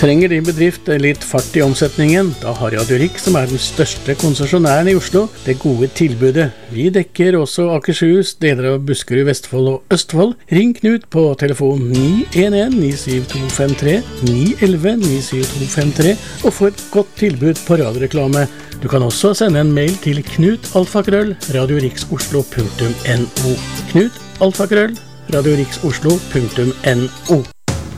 Trenger din bedrift litt fart I omsetningen? Da har Radio Rik, som den største konsesjonæren I Oslo, det gode tilbudet. Vi dekker også Akershus, deler av Buskerud, Vestfold og Østfold. Ring Knut på telefon 911-97253, 911-97253, og få et godt tilbud på radioreklame. Du kan også sende en mail til knut@radioriksoslo.no. knut@radioriksoslo.no.